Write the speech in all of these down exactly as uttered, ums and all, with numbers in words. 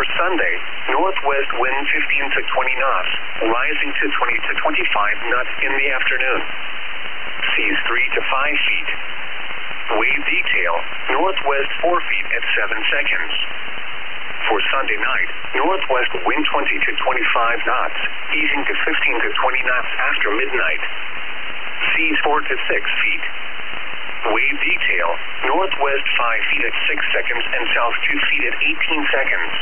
For Sunday, northwest wind fifteen to twenty knots, rising to twenty to twenty-five knots in the afternoon. Seas three to five feet. Wave detail, northwest four feet at seven seconds. For Sunday night, northwest wind twenty to twenty-five knots, easing to fifteen to twenty knots after midnight. Seas four to six feet. Wave detail, northwest five feet at six seconds and south two feet at eighteen seconds.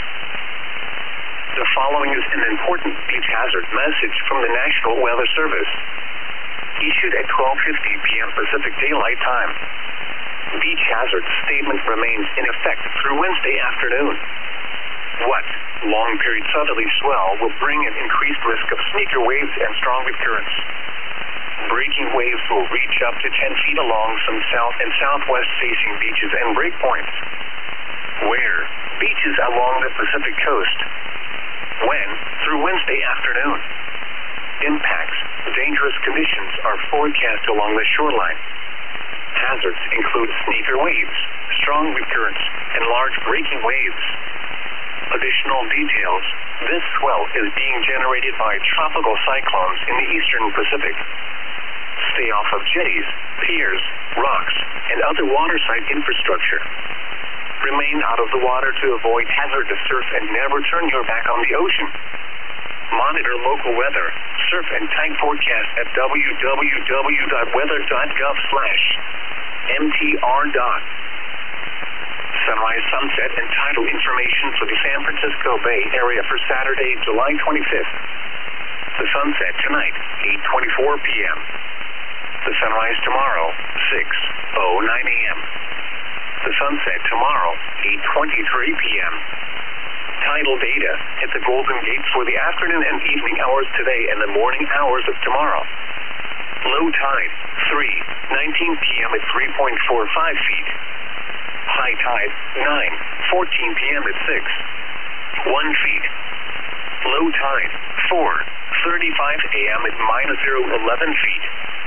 The following is an important beach hazard message from the National Weather Service. Issued at twelve fifty p m Pacific Daylight Time. Beach hazard statement remains in effect through Wednesday afternoon. What? Long period southerly swell will bring an increased risk of sneaker waves and strong wind currents. Breaking waves will reach up to ten feet along some south and southwest facing beaches and breakpoints. Where? Beaches along the Pacific coast. When? Through Wednesday afternoon. Impacts. Dangerous conditions are forecast along the shoreline. Hazards include sneaker waves, strong wind currents, and large breaking waves. Additional details. This swell is being generated by tropical cyclones in the eastern Pacific. Stay off of jetties, piers, rocks, and other waterside infrastructure. Remain out of the water to avoid hazardous surf and never turn your back on the ocean. Monitor local weather, surf and tide forecast at w w w dot weather dot gov slash m t r. Sunrise, sunset, and tidal information for the San Francisco Bay Area for Saturday, July twenty-fifth. The sunset tonight, eight twenty-four p m The sunrise tomorrow, six oh nine a m The sunset tomorrow, eight twenty-three p m Tidal data at the Golden Gate for the afternoon and evening hours today and the morning hours of tomorrow. Low tide, three nineteen p m at three point four five feet. High tide, nine fourteen p m at six one feet. Low tide, four thirty-five a m at minus zero eleven feet.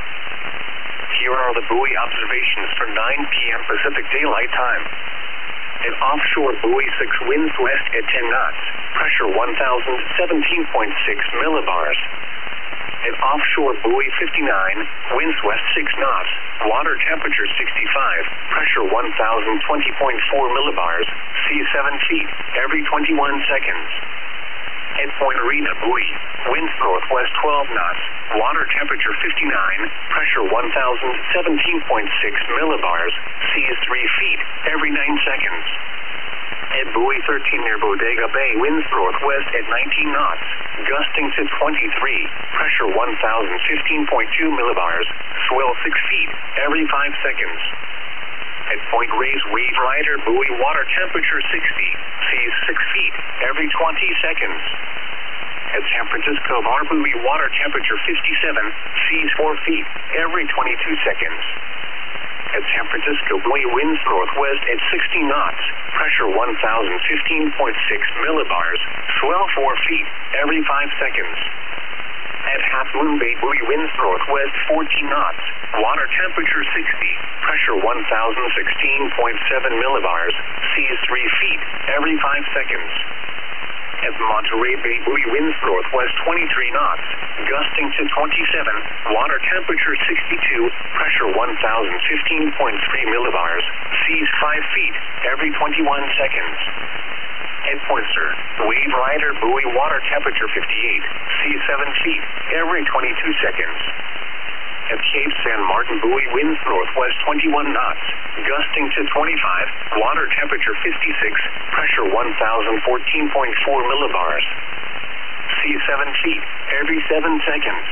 Here are the buoy observations for nine p m Pacific Daylight Time. An offshore buoy six winds west at ten knots, pressure one thousand seventeen point six millibars. An offshore buoy fifty-nine, winds west six knots, water temperature sixty-five, pressure one thousand twenty point four millibars, seas seven feet, every twenty-one seconds. At Point Arena buoy, winds northwest twelve knots, water temperature fifty-nine, pressure one thousand seventeen point six millibars, seas three feet, every nine seconds. At buoy thirteen near Bodega Bay, winds northwest at nineteen knots, gusting to twenty-three, pressure one thousand fifteen point two millibars, swell six feet, every five seconds. At Point Reyes Wave Rider buoy, water temperature sixty, seas six feet, every twenty seconds. At San Francisco Bar buoy, water temperature fifty-seven, seas four feet, every twenty-two seconds. At San Francisco buoy, winds northwest at sixty knots, pressure one thousand fifteen point six millibars, swell four feet, every five seconds. At Half Moon Bay buoy, winds northwest fourteen knots, water temperature sixty, pressure one thousand sixteen point seven millibars, seas three feet, every five seconds. At Monterey Bay buoy, winds northwest twenty-three knots, gusting to twenty-seven, water temperature sixty-two, pressure one thousand fifteen point three millibars, seas five feet, every twenty-one seconds. At Pointer, Wave Rider buoy, water temperature fifty-eight, seas seven feet, every twenty-two seconds. At Cape San Martin buoy, winds northwest twenty-one knots, gusting to twenty-five, water temperature fifty-six, pressure one thousand fourteen point four millibars. Seas seven feet, every seven seconds.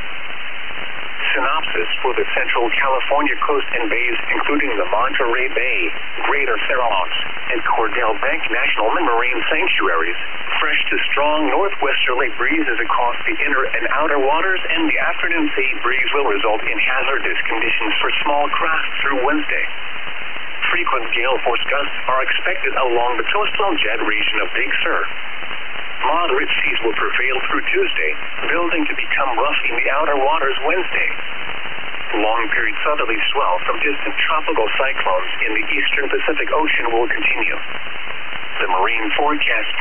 Synopsis for the Central California coast and bays, including the Monterey Bay, Greater Fair Oaks, and Cordell Bank National Marine Sanctuaries. Fresh to strong northwesterly breezes across the inner and outer waters, and the afternoon sea breeze will result in hazardous conditions for small craft through Wednesday. Frequent gale force gusts are expected along the coastal jet region of Big Sur. Moderate seas will prevail through Tuesday, building to become rough in the outer waters Wednesday. Long-period southerly swell from distant tropical cyclones in the eastern Pacific Ocean will continue. The marine forecast